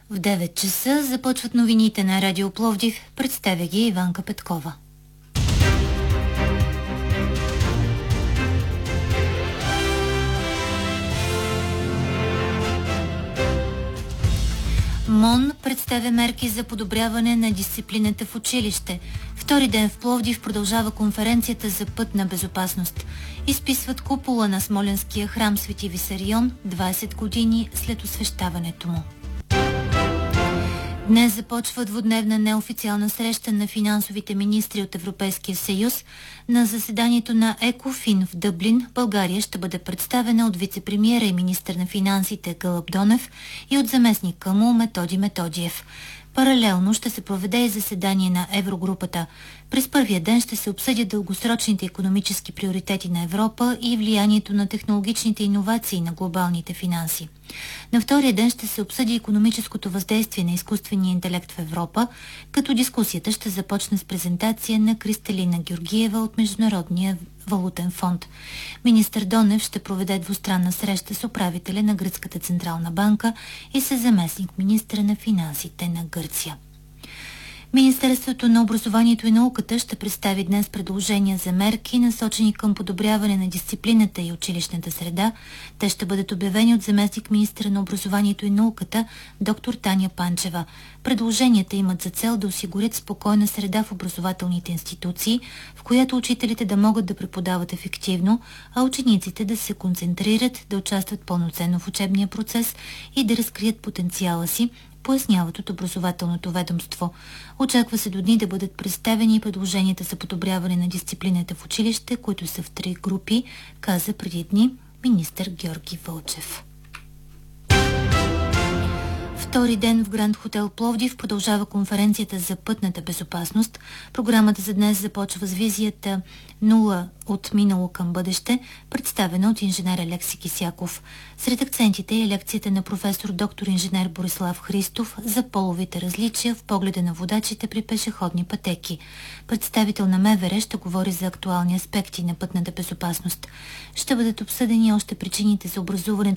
В 9 часа започват новините на Радио Пловдив. Представя ги Иванка Петкова. МОН представя мерки за подобряване на дисциплината в училище. Втори ден в Пловдив продължава конференцията за пътна безопасност. Изписват купола на Смолянския храм Свети Висарион 20 години след освещаването му. Днес започва двудневна неофициална среща на финансовите министри от Европейския съюз. На заседанието на ЕКОФИН в Дъблин България ще бъде представена от вице-премиера и министър на финансите Гълъб Донев и от заместника му Методи Методиев. Паралелно ще се проведе и заседание на Еврогрупата. През първия ден ще се обсъдят дългосрочните икономически приоритети на Европа и влиянието на технологичните иновации на глобалните финанси. На втория ден ще се обсъди икономическото въздействие на изкуствения интелект в Европа, като дискусията ще започне с презентация на Кристалина Георгиева от Международния валутен фонд. Министър Донев ще проведе двустранна среща с управителя на Гръцката централна банка и с заместник-министъра на финансите на Гърция. Министерството на образованието и науката ще представи днес предложения за мерки, насочени към подобряване на дисциплината и училищната среда. Те ще бъдат обявени от заместник-министъра на образованието и науката доктор Таня Панчева. Предложенията имат за цел да осигурят спокойна среда в образователните институции, в която учителите да могат да преподават ефективно, а учениците да се концентрират, да участват пълноценно в учебния процес и да разкрият потенциала си, поясняват от образователното ведомство. Очаква се до дни да бъдат представени предложенията за подобряване на дисциплината в училище, които са в 3 групи, каза преди дни министър Георги Вълчев. Втори ден в Гранд Хотел Пловдив продължава конференцията за пътната безопасност. Програмата за днес започва с визията 0 от минало към бъдеще, представена от инженер Алекси Кисяков. Сред акцентите е лекцията на професор доктор инженер Борислав Христов за половите различия в погледа на водачите при пешеходни пътеки. Представител на МВР ще говори за актуални аспекти на пътната безопасност. Ще бъдат обсъдени още причините за образуването